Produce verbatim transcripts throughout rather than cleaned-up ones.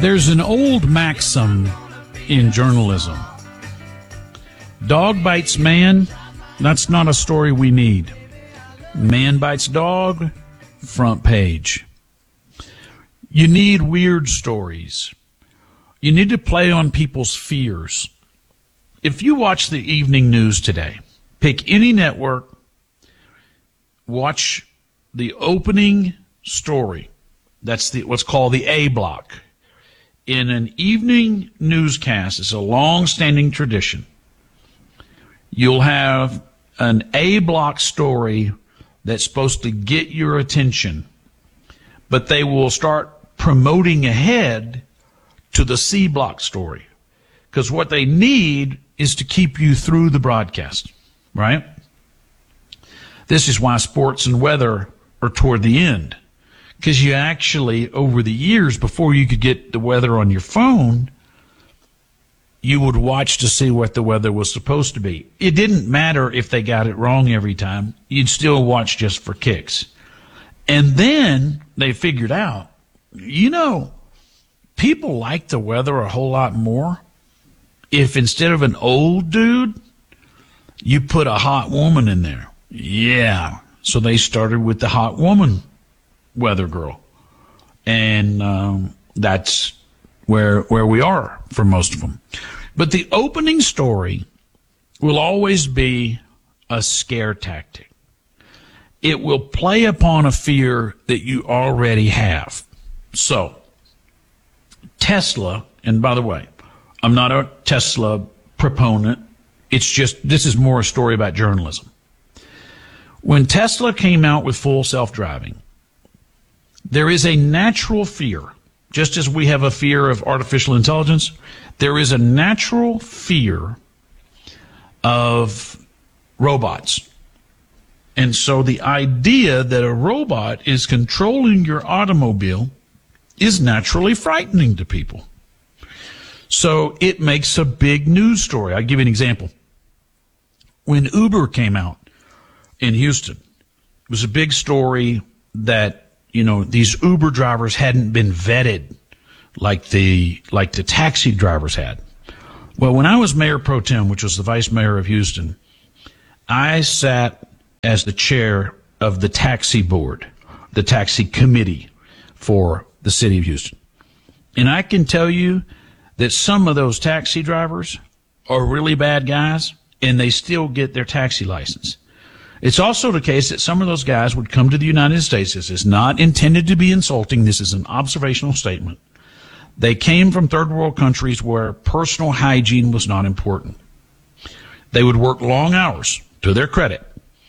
There's an old maxim in journalism. Dog bites man, that's not a story we need. Man bites dog, front page. You need weird stories. You need to play on people's fears. If you watch the evening news today, pick any network, watch the opening story. That's the what's called the A block. In an evening newscast, it's a long-standing tradition. You'll have an A block story that's supposed to get your attention, but they will start promoting ahead to the C block story, because what they need is to keep you through the broadcast, right? This is why sports and weather are toward the end, because you actually, over the years, before you could get the weather on your phone, you would watch to see what the weather was supposed to be. It didn't matter if they got it wrong every time. You'd still watch just for kicks. And then they figured out, you know, people like the weather a whole lot more if instead of an old dude, you put a hot woman in there. Yeah. So they started with the hot woman weather girl. And um, that's where where we are for most of them. But the opening story will always be a scare tactic. It will play upon a fear that you already have. So, Tesla, and by the way, I'm not a Tesla proponent. It's just, this is more a story about journalism. When Tesla came out with full self-driving, there is a natural fear, just as we have a fear of artificial intelligence, there is a natural fear of robots. And so the idea that a robot is controlling your automobile is naturally frightening to people. So it makes a big news story. I'll give you an example. When Uber came out in Houston, it was a big story that, you know, these Uber drivers hadn't been vetted like the like the taxi drivers had. Well, when I was mayor pro tem, which was the vice mayor of Houston, I sat as the chair of the taxi board, the taxi committee for the city of Houston. And I can tell you that some of those taxi drivers are really bad guys, and they still get their taxi license. It's also the case that some of those guys would come to the United States. This is not intended to be insulting. This is an observational statement. They came from third world countries where personal hygiene was not important. They would work long hours, to their credit,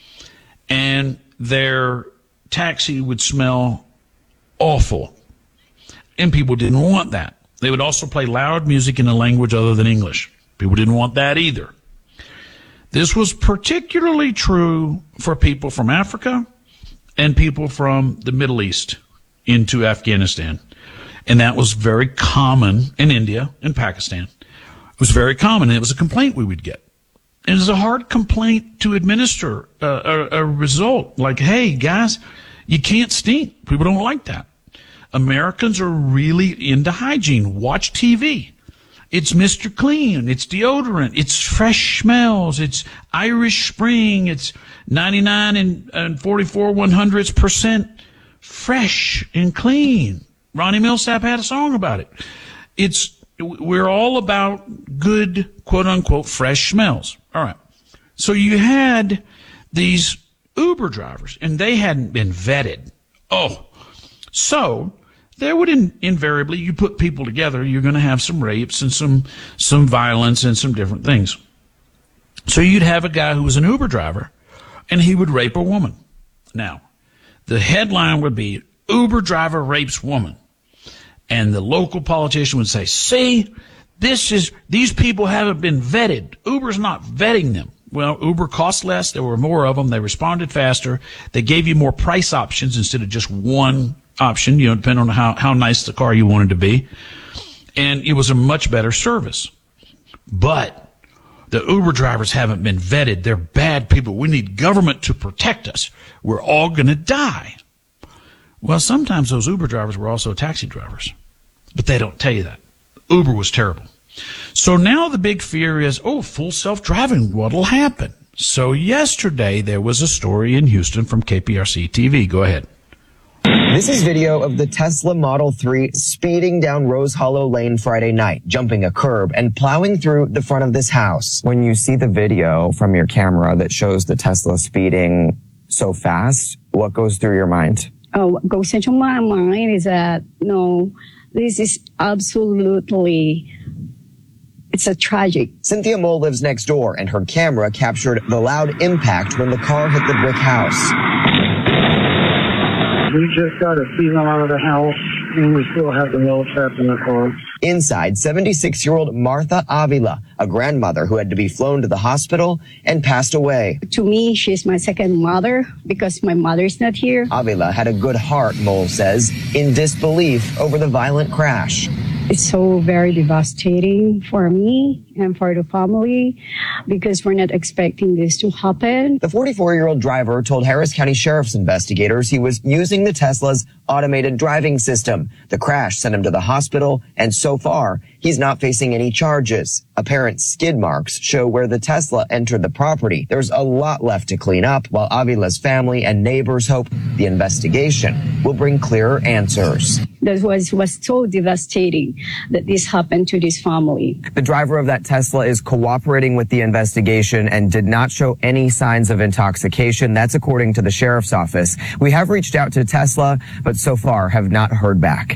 and their taxi would smell awful. And people didn't want that. They would also play loud music in a language other than English. People didn't want that either. This was particularly true for people from Africa and people from the Middle East into Afghanistan. And that was very common in India and Pakistan. It was very common, and it was a complaint we would get. And it was a hard complaint to administer uh, a, a result. Like, hey, guys, you can't stink. People don't like that. Americans are really into hygiene. Watch T V. It's Mister Clean. It's deodorant. It's fresh smells. It's Irish Spring. It's ninety-nine and, and forty-four one hundredths percent fresh and clean. Ronnie Millsap had a song about it. It's, we're all about good, quote unquote, fresh smells. All right. So you had these Uber drivers, and they hadn't been vetted. Oh, so there would in, invariably, you put people together, you're going to have some rapes and some some violence and some different things. So you'd have a guy who was an Uber driver, and he would rape a woman. Now, the headline would be, Uber driver rapes woman. And the local politician would say, see, this is, these people haven't been vetted. Uber's not vetting them. Well, Uber cost less. There were more of them. They responded faster. They gave you more price options instead of just one option, you know, depending on how, how nice the car you wanted to be. And it was a much better service. But the Uber drivers haven't been vetted. They're bad people. We need government to protect us. We're all going to die. Well, sometimes those Uber drivers were also taxi drivers. But they don't tell you that. Uber was terrible. So now the big fear is, oh, full self-driving, what'll happen? So yesterday there was a story in Houston from K P R C T V. Go ahead. This is video of the Tesla Model three speeding down Rose Hollow Lane Friday night, jumping a curb and plowing through the front of this house. When you see the video from your camera that shows the Tesla speeding so fast, what goes through your mind? Oh, what goes into my mind is that, no, this is absolutely, it's a tragic. Cynthia Mole lives next door, and her camera captured the loud impact when the car hit the brick house. We just got a female out of the house, and we still have the male trapped in the car. Inside, seventy-six-year-old Martha Avila, a grandmother who had to be flown to the hospital and passed away. To me, she's my second mother because my mother's not here. Avila had a good heart, Mole says, in disbelief over the violent crash. It's so very devastating for me and for the family because we're not expecting this to happen. The forty-four-year-old driver told Harris County Sheriff's investigators he was using the Tesla's automated driving system. The crash sent him to the hospital, and so far, he's not facing any charges. Apparent skid marks show where the Tesla entered the property. There's a lot left to clean up, while Avila's family and neighbors hope the investigation will bring clearer answers. That was, was so devastating that this happened to this family. The driver of that Tesla is cooperating with the investigation and did not show any signs of intoxication. That's according to the sheriff's office. We have reached out to Tesla, but so far have not heard back.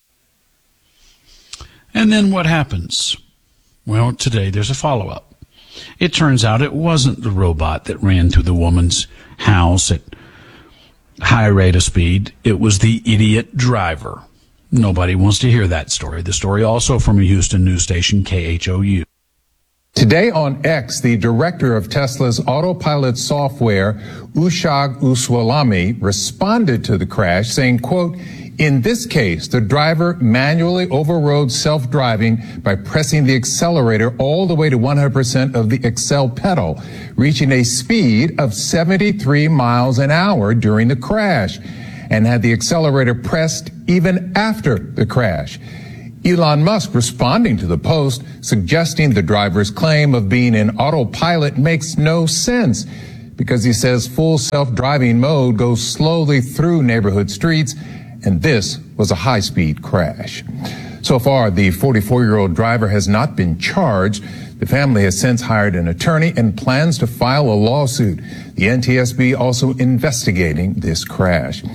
And then what happens? Well, today there's a follow-up. It turns out it wasn't the robot that ran through the woman's house at high rate of speed. It was the idiot driver. Nobody wants to hear that story. The story also from a Houston news station, K H O U. Today on X, the director of Tesla's autopilot software, Ushag Uswalami, responded to the crash saying, quote, "In this case, the driver manually overrode self-driving by pressing the accelerator all the way to one hundred percent of the accel pedal, reaching a speed of seventy-three miles an hour during the crash, and had the accelerator pressed even after the crash." Elon Musk responding to the post, suggesting the driver's claim of being in autopilot makes no sense because he says full self-driving mode goes slowly through neighborhood streets, and this was a high-speed crash. So far, the forty-four-year-old driver has not been charged. The family has since hired an attorney and plans to file a lawsuit. The N T S B also investigating this crash.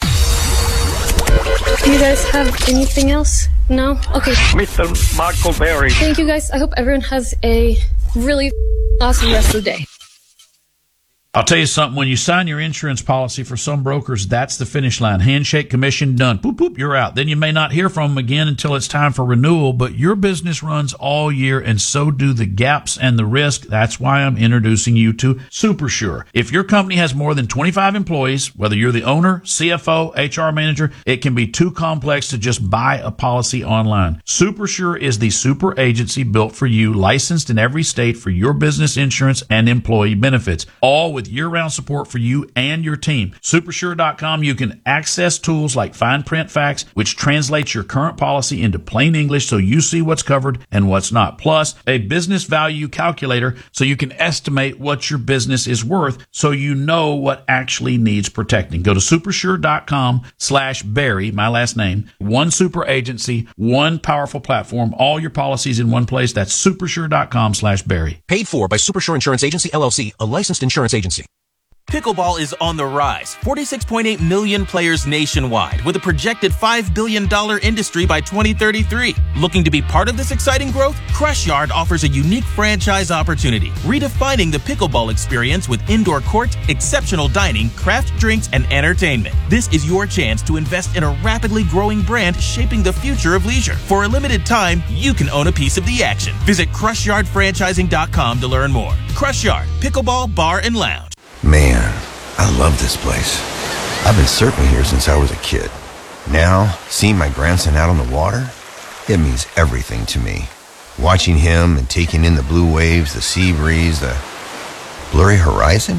Do you guys have anything else? No? Okay. Mister Michael Berry. Thank you guys. I hope everyone has a really awesome rest of the day. I'll tell you something. When you sign your insurance policy for some brokers, that's the finish line. Handshake, commission, done. Boop, boop, you're out. Then you may not hear from them again until it's time for renewal, but your business runs all year, and so do the gaps and the risk. That's why I'm introducing you to SuperSure. If your company has more than twenty-five employees, whether you're the owner, C F O, H R manager, it can be too complex to just buy a policy online. SuperSure is the super agency built for you, licensed in every state for your business insurance and employee benefits, all with year-round support for you and your team. Supersure dot com, you can access tools like fine print facts, which translates your current policy into plain English so you see what's covered and what's not. Plus, a business value calculator so you can estimate what your business is worth so you know what actually needs protecting. Go to supersure dot com slash Barry, my last name. One super agency, one powerful platform, all your policies in one place. That's supersure dot com slash Barry. Paid for by Supersure Insurance Agency, L L C, a licensed insurance agency. Pickleball is on the rise. forty-six point eight million players nationwide, with a projected five billion dollars industry by twenty thirty-three. Looking to be part of this exciting growth? Crush Yard offers a unique franchise opportunity, redefining the pickleball experience with indoor court, exceptional dining, craft drinks, and entertainment. This is your chance to invest in a rapidly growing brand shaping the future of leisure. For a limited time, you can own a piece of the action. Visit crush yard franchising dot com to learn more. Crush Yard, Pickleball Bar and Lounge. Man, I love this place. I've been surfing here since I was a kid. Now, seeing my grandson out on the water, it means everything to me. Watching him and taking in the blue waves, the sea breeze, the blurry horizon,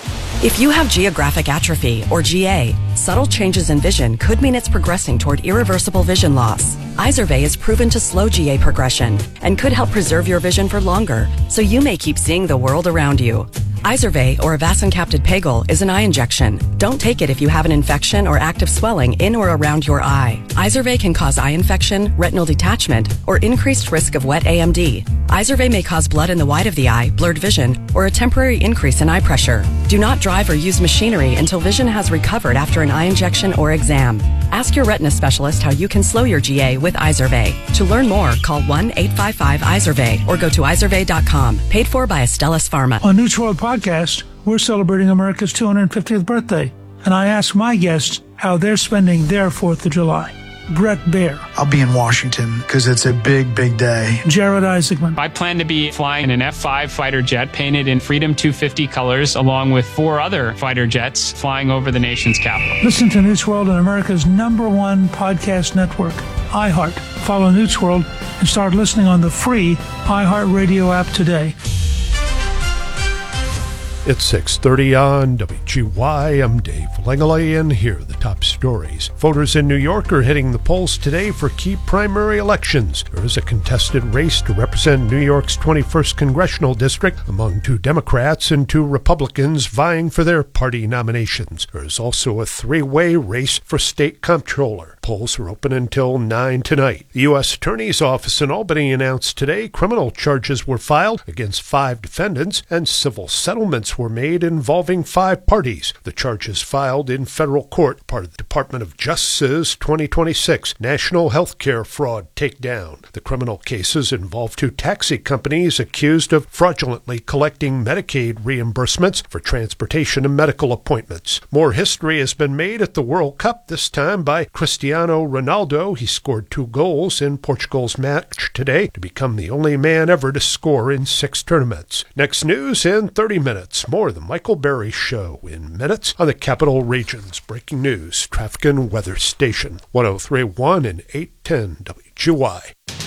If you have geographic atrophy, or G A, subtle changes in vision could mean it's progressing toward irreversible vision loss. Izervay is proven to slow G A progression and could help preserve your vision for longer, so you may keep seeing the world around you. Izervay, or avacincaptad pegol, is an eye injection. Don't take it if you have an infection or active swelling in or around your eye. Izervay can cause eye infection, retinal detachment, or increased risk of wet A M D. Izervay may cause blood in the white of the eye, blurred vision, or a temporary increase in eye pressure. Do not drive or use machinery until vision has recovered after an eye injection or exam. Ask your retina specialist how you can slow your G A with Izervay. To learn more, call one eight five five Izervay or go to izervay dot com. Paid for by Astellas Pharma. On News World Podcast, we're celebrating America's two hundred fiftieth birthday, and I ask my guests how they're spending their fourth of July. Brett Baer. I'll be in Washington because it's a big, big day. Jared Isaacman. I plan to be flying an F five fighter jet painted in Freedom two fifty colors, along with four other fighter jets flying over the nation's capital. Listen to News World on America's number one podcast network, iHeart. Follow News World and start listening on the free iHeartRadio app today. It's six thirty on W G Y. I'm Dave Langley, and here are the top stories. Voters in New York are hitting the polls today for key primary elections. There is a contested race to represent New York's twenty-first congressional district among two Democrats and two Republicans vying for their party nominations. There is also a three-way race for state comptroller. Polls are open until nine tonight. The U S Attorney's Office in Albany announced today criminal charges were filed against five defendants and civil settlements were made involving five parties. The charges filed in federal court, part of the Department of Justice's twenty twenty-six National Healthcare Fraud Takedown. The criminal cases involve two taxi companies accused of fraudulently collecting Medicaid reimbursements for transportation and medical appointments. More history has been made at the World Cup, this time by Cristiano Ronaldo. He scored two goals in Portugal's match today to become the only man ever to score in six tournaments. Next news in thirty minutes. More of the Michael Berry Show in minutes on the Capital Region's breaking news, traffic and weather station, one oh three point one and eight ten W G Y.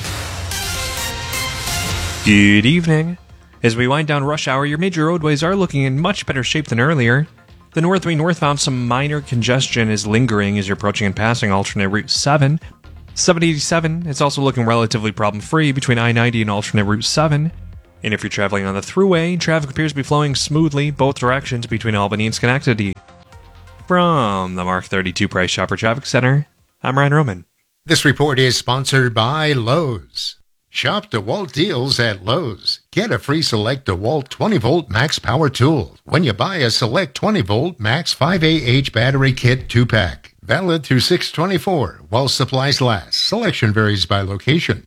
Good evening. As we wind down rush hour, your major roadways are looking in much better shape than earlier. The North three northbound, some minor congestion is lingering as you're approaching and passing alternate Route seven. seven eighty-seven is also looking relatively problem-free between I ninety and alternate Route seven. And if you're traveling on the thruway, traffic appears to be flowing smoothly both directions between Albany and Schenectady. From the Mark thirty-two Price Chopper Traffic Center, I'm Ryan Roman. This report is sponsored by Lowe's. Shop DeWalt deals at Lowe's. Get a free Select DeWalt twenty volt Max Power Tool when you buy a Select twenty volt Max five A H battery kit two pack. Valid through six twenty-four while supplies last. Selection varies by location.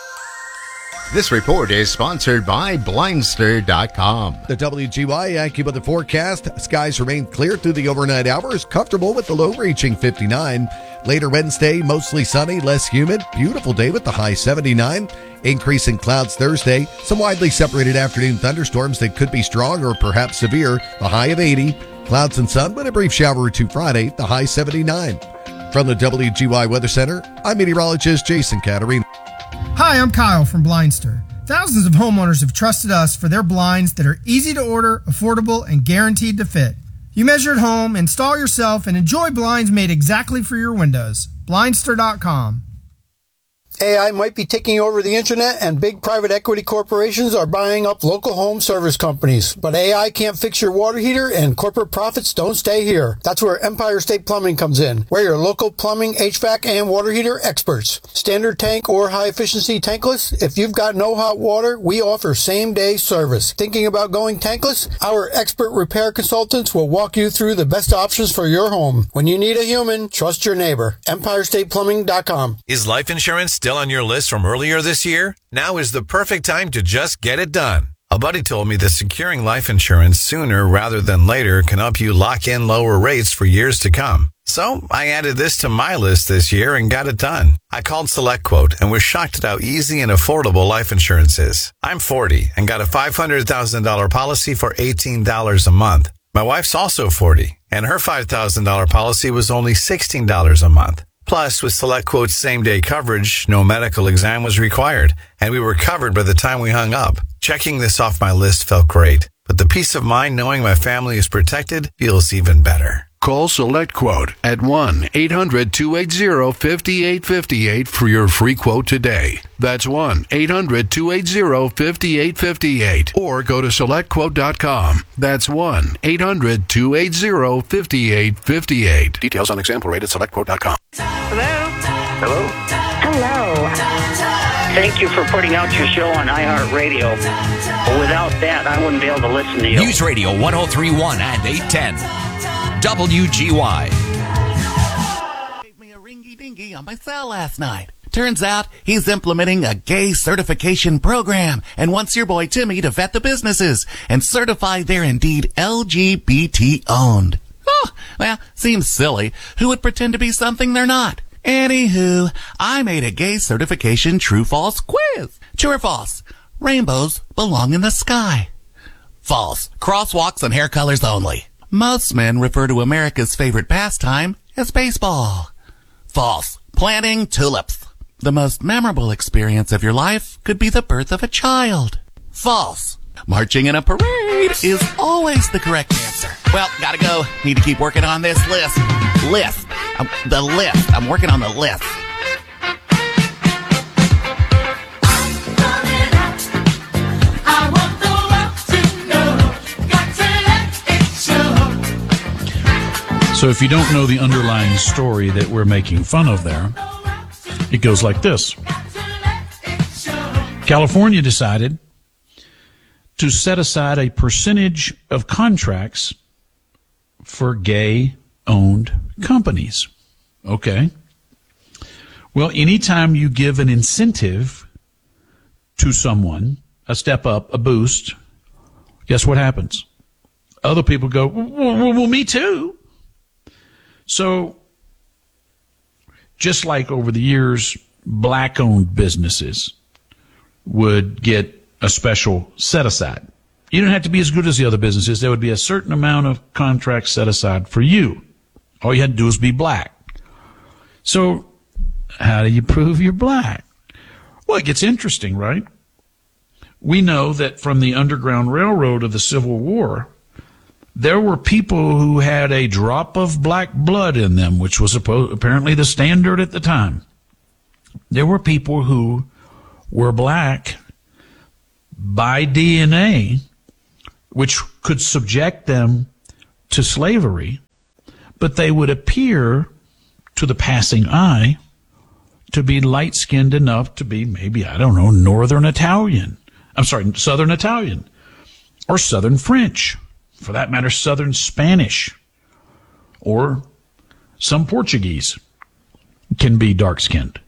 This report is sponsored by Blindster dot com. The W G Y AccuWeather forecast. Skies remain clear through the overnight hours. Comfortable with the low reaching fifty-nine. Later Wednesday, mostly sunny, less humid. Beautiful day with the high seventy-nine. Increase in clouds Thursday. Some widely separated afternoon thunderstorms that could be strong or perhaps severe. The high of eighty. Clouds and sun with a brief shower or two Friday. The high seventy-nine. From the W G Y Weather Center, I'm meteorologist Jason Caterina. Hi, I'm Kyle from Blindster. Thousands of homeowners have trusted us for their blinds that are easy to order, affordable, and guaranteed to fit. You measure at home, install yourself, and enjoy blinds made exactly for your windows. Blindster dot com. A I might be taking over the internet and big private equity corporations are buying up local home service companies. But A I can't fix your water heater and corporate profits don't stay here. That's where Empire State Plumbing comes in. We're your local plumbing, H V A C, and water heater experts. Standard tank or high efficiency tankless? If you've got no hot water, we offer same day service. Thinking about going tankless? Our expert repair consultants will walk you through the best options for your home. When you need a human, trust your neighbor. Empire State Plumbing dot com. Is life insurance still on your list from earlier this year? Now is the perfect time to just get it done. A buddy told me that securing life insurance sooner rather than later can help you lock in lower rates for years to come. So I added this to my list this year and got it done. I called SelectQuote and was shocked at how easy and affordable life insurance is. I'm forty and got a five hundred thousand dollars policy for eighteen dollars a month. My wife's also forty and her five thousand dollars policy was only sixteen dollars a month. Plus, with SelectQuote's same-day coverage, no medical exam was required, and we were covered by the time we hung up. Checking this off my list felt great. But But the peace of mind knowing my family is protected feels even better. Call SelectQuote at one eight hundred two eight zero five eight five eight for your free quote today. That's one eight hundred two eight zero five eight five eight. Or go to select quote dot com. That's one eight hundred two eight zero five eight five eight. Details on example rate at select quote dot com. Hello? Hello? Hello. Thank you for putting out your show on iHeartRadio. Without that, I wouldn't be able to listen to you. News Radio one oh three point one and eight ten. W G Y. Gave me a ringy-dingy on my cell last night. Turns out he's implementing a gay certification program and wants your boy Timmy to vet the businesses and certify they're indeed L G B T owned. Oh, well, seems silly. Who would pretend to be something they're not? Anywho, I made a gay certification true-false quiz. True or false? Rainbows belong in the sky. False. Crosswalks and hair colors only. Most men refer to America's favorite pastime as baseball. False. Planting tulips. The most memorable experience of your life could be the birth of a child. False. Marching in a parade is always the correct answer. Well, gotta go. Need to keep working on this list. List. Um, the list. I'm working on the list. So if you don't know the underlying story that we're making fun of there, it goes like this. California decided to set aside a percentage of contracts for gay-owned companies. Okay. Well, anytime you give an incentive to someone, a step up, a boost, guess what happens? Other people go, well, well, well me too. So, just like over the years, black-owned businesses would get a special set-aside. You don't have to be as good as the other businesses. There would be a certain amount of contracts set aside for you. All you had to do was be black. So, how do you prove you're black? Well, it gets interesting, right? We know that from the Underground Railroad of the Civil War, there were people who had a drop of black blood in them, which was supposed, apparently the standard at the time. There were people who were black by D N A, which could subject them to slavery, but they would appear to the passing eye to be light-skinned enough to be maybe, I don't know, Northern Italian. I'm sorry, Southern Italian or Southern French. For that matter, Southern Spanish or some Portuguese can be dark-skinned.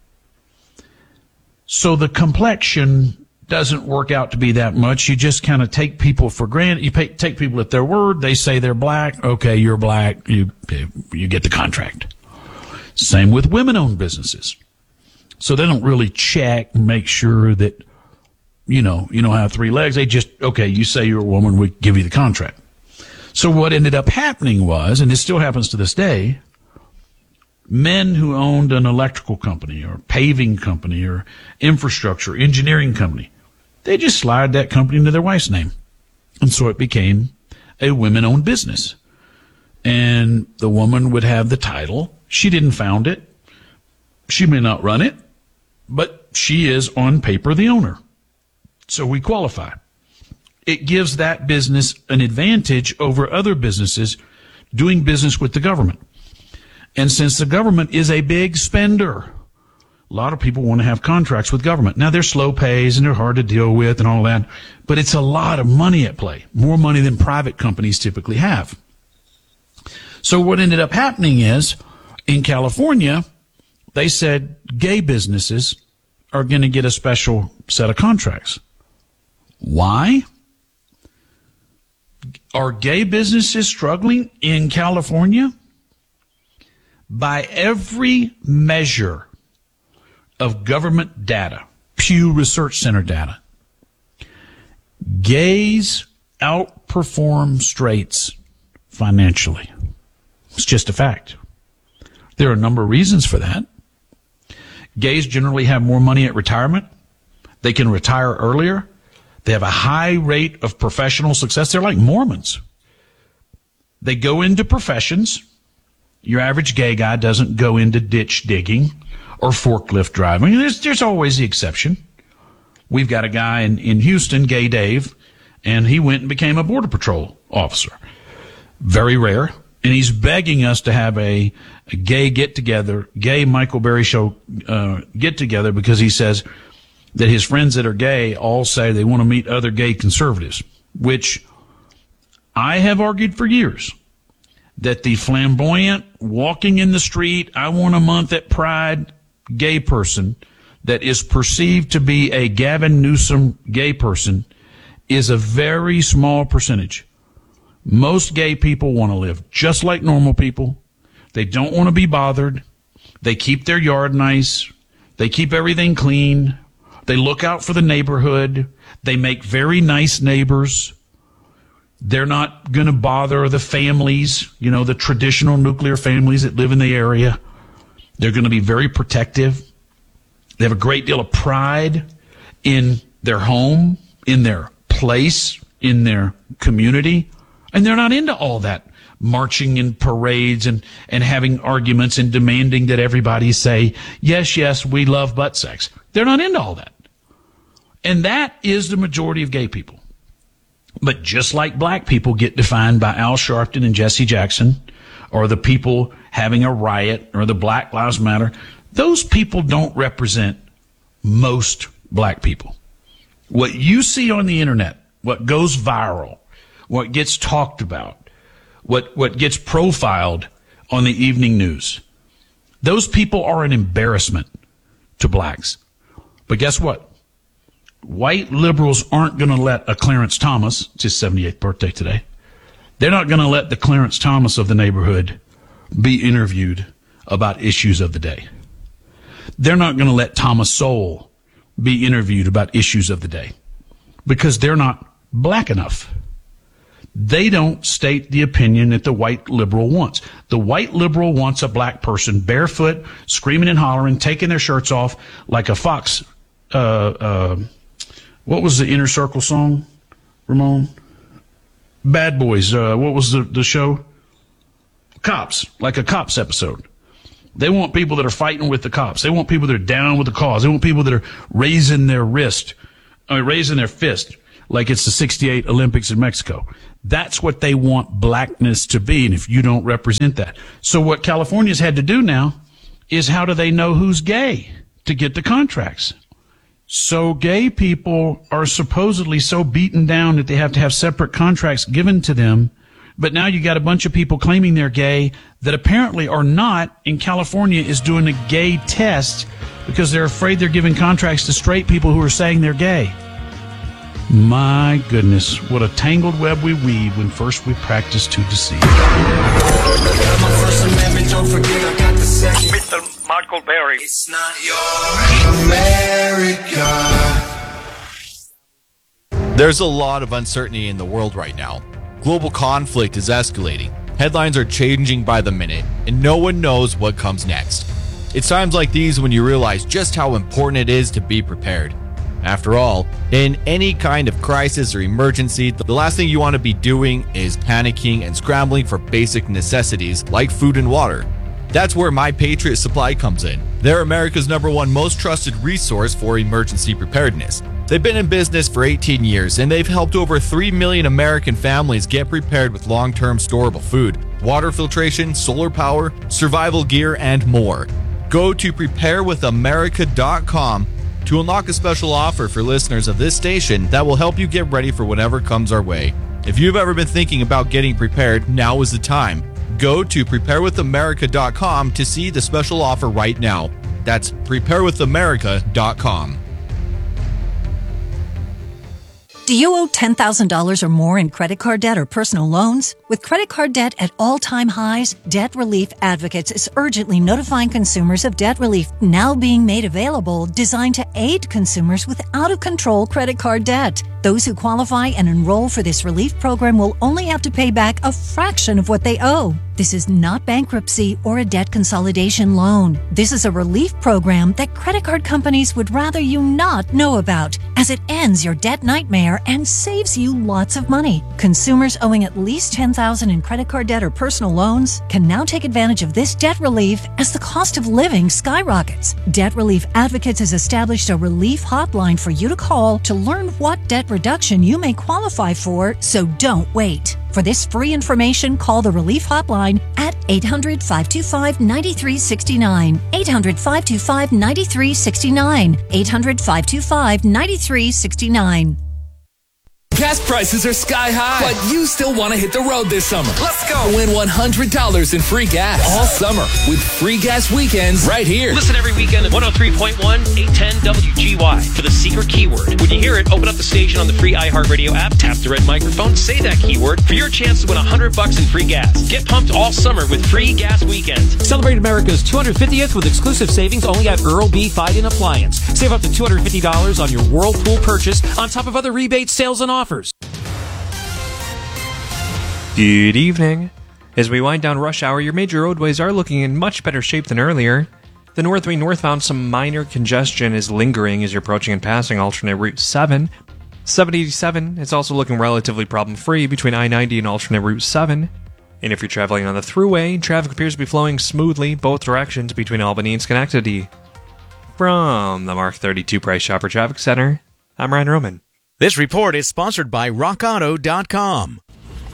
So the complexion doesn't work out to be that much. You just kind of take people for granted. You pay, take people at their word. They say they're black. Okay, you're black. You, you get the contract. Same with women-owned businesses. So they don't really check and make sure that, you know, you don't have three legs. They just, okay, you say you're a woman, we give you the contract. So what ended up happening was, and this still happens to this day, men who owned an electrical company or paving company or infrastructure engineering company, they just slide that company into their wife's name. And so it became a women-owned business. And the woman would have the title. She didn't found it. She may not run it, but she is on paper the owner. So we qualify. It gives that business an advantage over other businesses doing business with the government. And since the government is a big spender, a lot of people want to have contracts with government. Now, they're slow pays and they're hard to deal with and all that, but it's a lot of money at play, more money than private companies typically have. So what ended up happening is, in California, they said gay businesses are going to get a special set of contracts. Why? Are gay businesses struggling in California? By every measure of government data, Pew Research Center data, gays outperform straights financially. It's just a fact. There are a number of reasons for that. Gays generally have more money at retirement. They can retire earlier They have a high rate of professional success. They're like Mormons. They go into professions. Your average gay guy doesn't go into ditch digging or forklift driving. There's, there's always the exception. We've got a guy in, in Houston, Gay Dave, and he went and became a Border Patrol officer. Very rare. And he's begging us to have a, a gay get-together, gay Michael Berry Show uh, get-together, because he says that his friends that are gay all say they want to meet other gay conservatives, which I have argued for years that the flamboyant, walking in the street, I want a month at Pride gay person that is perceived to be a Gavin Newsom gay person is a very small percentage. Most gay people want to live just like normal people. They don't want to be bothered. They keep their yard nice. They keep everything clean. They look out for the neighborhood. They make very nice neighbors. They're not going to bother the families, you know, the traditional nuclear families that live in the area. They're going to be very protective. They have a great deal of pride in their home, in their place, in their community. And they're not into all that marching in parades and, and having arguments and demanding that everybody say, yes, yes, we love butt sex. They're not into all that. And that is the majority of gay people. But just like black people get defined by Al Sharpton and Jesse Jackson, or the people having a riot, or the Black Lives Matter, those people don't represent most black people. What you see on the internet, what goes viral, what gets talked about, what, what gets profiled on the evening news, those people are an embarrassment to blacks. But guess what? White liberals aren't going to let a Clarence Thomas, it's his seventy-eighth birthday today, they're not going to let the Clarence Thomas of the neighborhood be interviewed about issues of the day. They're not going to let Thomas Sowell be interviewed about issues of the day because they're not black enough. They don't state the opinion that the white liberal wants. The white liberal wants a black person barefoot, screaming and hollering, taking their shirts off like a fox. Uh, uh, what was the Inner Circle song, Ramon? Bad Boys. Uh, what was the, the show? Cops, like a Cops episode. They want people that are fighting with the cops. They want people that are down with the cause. They want people that are raising their wrist, uh, raising their fist, like it's the sixty-eight Olympics in Mexico. That's what they want blackness to be, and if you don't represent that. So what California's had to do now is how do they know who's gay to get the contracts? So gay people are supposedly so beaten down that they have to have separate contracts given to them. But now you got a bunch of people claiming they're gay that apparently are not, and California is doing a gay test because they're afraid they're giving contracts to straight people who are saying they're gay. My goodness, what a tangled web we weave when first we practice to deceive. Mister Michael Berry. It's not your America. There's a lot of uncertainty in the world right now. Global conflict is escalating. Headlines are changing by the minute, and no one knows what comes next. It's times like these when you realize just how important it is to be prepared. After all, in any kind of crisis or emergency, the last thing you want to be doing is panicking and scrambling for basic necessities like food and water. That's where My Patriot Supply comes in. They're America's number one most trusted resource for emergency preparedness. They've been in business for eighteen years, and they've helped over three million American families get prepared with long-term storable food, water filtration, solar power, survival gear, and more. Go to prepare with america dot com to unlock a special offer for listeners of this station that will help you get ready for whatever comes our way. If you've ever been thinking about getting prepared, now is the time. Go to prepare with america dot com to see the special offer right now. That's prepare with america dot com. Do you owe ten thousand dollars or more in credit card debt or personal loans? With credit card debt at all-time highs, Debt Relief Advocates is urgently notifying consumers of debt relief now being made available, designed to aid consumers with out-of-control credit card debt. Those who qualify and enroll for this relief program will only have to pay back a fraction of what they owe. This is not bankruptcy or a debt consolidation loan. This is a relief program that credit card companies would rather you not know about, as it ends your debt nightmare and saves you lots of money. Consumers owing at least ten thousand dollars in credit card debt or personal loans can now take advantage of this debt relief as the cost of living skyrockets. Debt Relief Advocates has established a relief hotline for you to call to learn what debt reduction you may qualify for, so don't wait. For this free information, call the Relief Hotline at eight hundred, five two five, nine three six nine, eight hundred, five two five, nine three six nine, eight hundred, five two five, nine three six nine. Gas prices are sky high, but you still want to hit the road this summer. Let's go! Win one hundred dollars in free gas all summer with free gas weekends right here. Listen every weekend at one oh three point one, eight ten W G Y for the secret keyword. When you hear it, open up the station on the free iHeartRadio app, tap the red microphone, say that keyword for your chance to win one hundred bucks in free gas. Get pumped all summer with free gas weekends. Celebrate America's two hundred fiftieth with exclusive savings only at Earl B. Fiden Appliance. Save up to two hundred fifty dollars on your Whirlpool purchase on top of other rebates, sales, and offers. Good evening. As we wind down rush hour, your major roadways are looking in much better shape than earlier. The North three northbound, some minor congestion is lingering as you're approaching and passing alternate Route seven. seven eighty-seven is also looking relatively problem-free between I ninety and alternate Route seven. And if you're traveling on the thruway, traffic appears to be flowing smoothly both directions between Albany and Schenectady. From the Mark thirty-two Price Chopper Traffic Center, I'm Ryan Roman. This report is sponsored by rock auto dot com.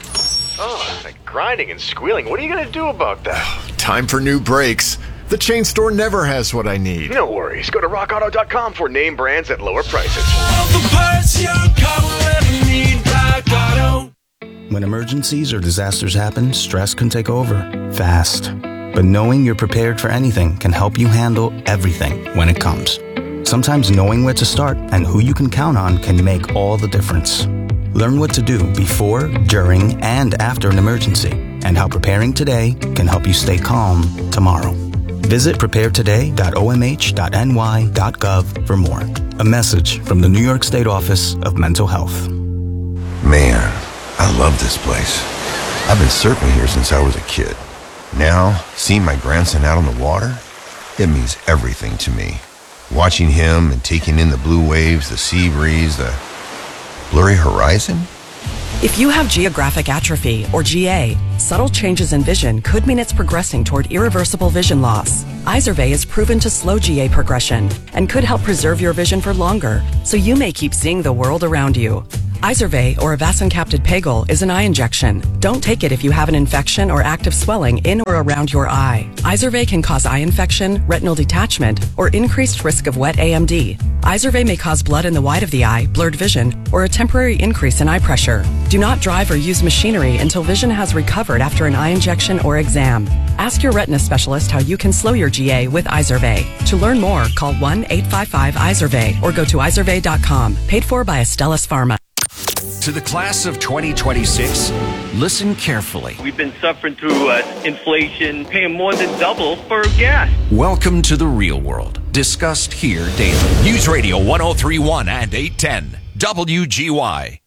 Oh, it's like grinding and squealing. What are you going to do about that? Time for new brakes. The chain store never has what I need. No worries. Go to rock auto dot com for name brands at lower prices. All the parts your car will ever need, Rock Auto. When emergencies or disasters happen, stress can take over fast. But knowing you're prepared for anything can help you handle everything when it comes. Sometimes knowing where to start and who you can count on can make all the difference. Learn what to do before, during, and after an emergency, and how preparing today can help you stay calm tomorrow. Visit prepare today dot o m h dot n y dot gov for more. A message from the New York State Office of Mental Health. Man, I love this place. I've been surfing here since I was a kid. Now, seeing my grandson out on the water, it means everything to me. Watching him and taking in the blue waves, the sea breeze, the blurry horizon? If you have geographic atrophy, or G A, subtle changes in vision could mean it's progressing toward irreversible vision loss. Izervay is proven to slow G A progression and could help preserve your vision for longer, so you may keep seeing the world around you. Izervay, or avacincaptad pegol, is an eye injection. Don't take it if you have an infection or active swelling in or around your eye. Izervay can cause eye infection, retinal detachment, or increased risk of wet A M D. Izervay may cause blood in the white of the eye, blurred vision, or a temporary increase in eye pressure. Do not drive or use machinery until vision has recovered after an eye injection or exam. Ask your retina specialist how you can slow your G A with Izervay. To learn more, call one eight five five Izervay or go to izervay dot com. Paid for by Astellas Pharma. To the class of twenty twenty-six, listen carefully. We've been suffering through uh, inflation, paying more than double for gas. Welcome to the real world, discussed here daily. News Radio one oh three point one and eight ten, W G Y.